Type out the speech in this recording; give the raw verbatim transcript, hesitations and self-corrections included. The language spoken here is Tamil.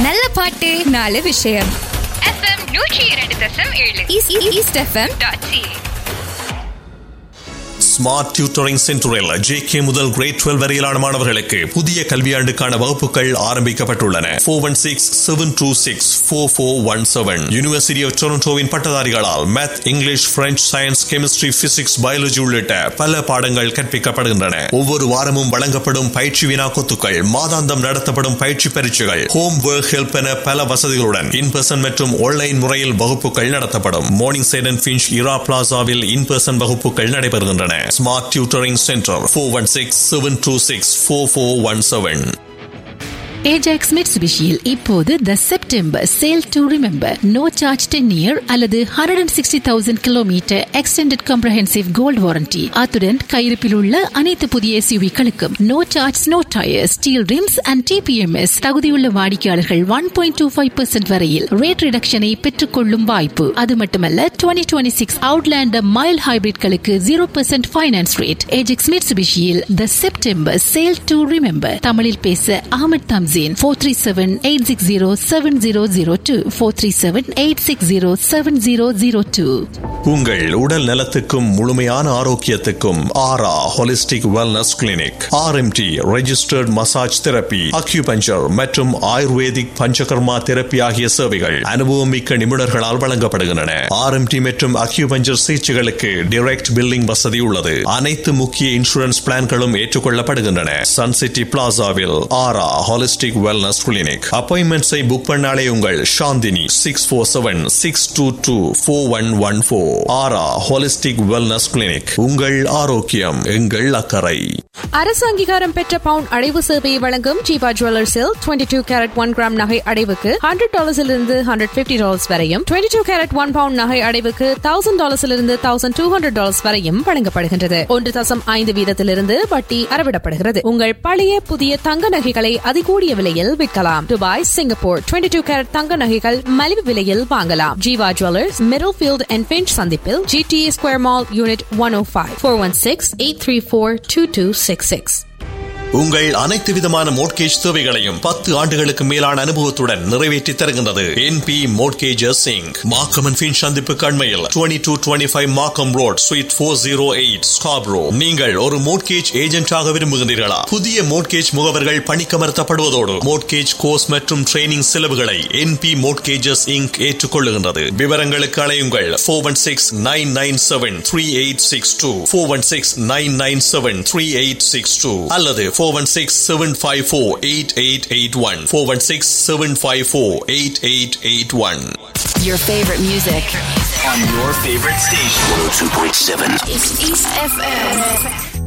நல்ல பாட்டு நாலு விஷயம். எஃப்எம் நூற்றி இரண்டு தசம் ஏழு east FM dot C. Smart tutoring சென்டரில் ஜே கே முதல் கிரேட் டுவெல்வ் வரையிலான மாணவர்களுக்கு புதிய கல்வியாண்டுக்கான வகுப்புகள் ஆரம்பிக்கப்பட்டுள்ளன. Four one six seven two six four four one seven university of டொரண்டோவின் பட்டதாரிகளால் math, English, French, science, chemistry, physics, biology உள்ளிட்ட பல பாடங்கள் கற்பிக்கப்படுகின்றன. ஒவ்வொரு வாரமும் வழங்கப்படும் பயிற்சி வினாக்கொத்துக்கள், மாதாந்தம் நடத்தப்படும் பயிற்சி பரீட்சைகள், ஹோம் ஒர்க் ஹெல்ப் என பல வசதிகளுடன் இன் பர்சன் மற்றும் ஆன்லைன் முறையில் வகுப்புகள் நடத்தப்படும். Morning side and Finch Ira பிளாசாவில் in person வகுப்புகள் நடைபெறுகின்றன. Smart Tutoring Center four one six seven two six four four one seven. Ajax மிட்சுபிஷியில் இப்போது த September sale to remember no charge ten year அல்லது hundred and sixty thousand kilometre extended comprehensive gold warranty. அத்துடன் கையிருப்பில் உள்ள அனைத்து புதிய எஸ்யூவிகளுக்கும் no charge no tyre, steel rims and DBMS. தகுதியுள்ள வாடிக்கையாளர்கள் one point two five percent வரையில் ரேட் ரிடக்ஷனை பெற்றுக் கொள்ளும் வாய்ப்பு. அது மட்டுமல்ல, twenty twenty six Outlander mile ஹைபிரிட்களுக்கு zero percent finance rate. Ajax மிட்சுபிஷியில் the September sale to remember. தமிழில் பேச Ahmed Thums four three seven eight six zero seven zero zero two four three seven eight six zero seven zero zero two. உங்கள் உடல் நலத்துக்கும் முழுமையான ஆரோக்கியத்துக்கும் ஆரா holistic wellness clinic. RMT registered massage therapy, acupuncture மற்றும் ஆயுர்வேதிக் பஞ்சகர்மா தெரப்பி ஆகிய சேவைகள் அனுபவம் மிக்க நிபுணர்களால் வழங்கப்படுகின்றன. ஆர்எம்டி மற்றும் அக்யூபஞ்சர் சிகிச்சைகளுக்கு டைரக்ட் பில்லிங் வசதி உள்ளது. அனைத்து முக்கிய இன்சூரன்ஸ் பிளான்களும் ஏற்றுக்கொள்ளப்படுகின்றன. சன் சிட்டி பிளாசாவில் ஆரா ஹோலிஸ்டிக் வெல்னஸ் கிளினிக். அப்பாயின்மெண்ட்ஸை புக் பண்ணாலே உங்கள் Chandni six four seven six two two four one one four. ஆரா ஹோலிஸ்டிக் வெல்னஸ் கிளினிக். உங்கள் ஆரோக்கியம் எங்கள் அக்கறை. அரசு அங்கீகாரம் பெற்ற பவுன் அடைவு சேவையை வழங்கும் Jeeva ஜுவல்லர்ஸில் twenty two carat one gram நகை அடைவுக்கு ஹண்ட்ரட் டாலர்ஸிலிருந்து ஹண்ட்ரட் பிப்டி டாலர்ஸ் வரையும், twenty two carat one bound நகை அடைவுக்கு thousand டாலர்ஸிலிருந்து thousand two hundred dollars வரையும் வழங்கப்படுகின்றது. ஒன்று தசம் ஐந்து வீதத்திலிருந்து வட்டி அறவிடப்படுகிறது. உங்கள் பழைய புதிய தங்க நகைகளை அதிகூடிய விலையில் விற்கலாம். Dubai, Singapore twenty two carat தங்க நகைகள் மலிவு விலையில் வாங்கலாம். Jeeva jewellers, middle field and pinch சந்திப்பில், GTA square mall, unit one ஓ five four one six eight three four two two six six. உங்கள் அனைத்து விதமான மோட்கேஜ் தேவைகளையும் பத்து ஆண்டுகளுக்கு மேலான அனுபவத்துடன் நிறைவேற்றி தருகின்றது NP mortgages Singh. Markham and Finch சந்திப்பு கண்மையில் டுவெண்ட்டி டூ டுவெண்ட்டி ஃபைவ் மார்க்கம் road, sweet four zero eight, Scarborough. நீங்கள் ஒரு மோட்கேஜ் ஏஜென்டாக விரும்புகின்றீர்களா? புதிய மோட்கேஜ் முகவர்கள் பணிக்கமர்த்தப்படுவதோடு மோட்கேஜ் கோர்ஸ் மற்றும் ட்ரைனிங் செலவுகளை என்பி மோட்கேஜஸ் இங்க் ஏற்றுக்கொள்ளுகின்றது. விவரங்களுக்கு அழையுங்கள் four one six nine nine seven three eight six two four one six nine nine seven three eight six two அல்லது four one six seven five four eight eight eight one four one six seven five four eight eight eight one. Your favorite music on your favorite station. one oh two point seven is East F M.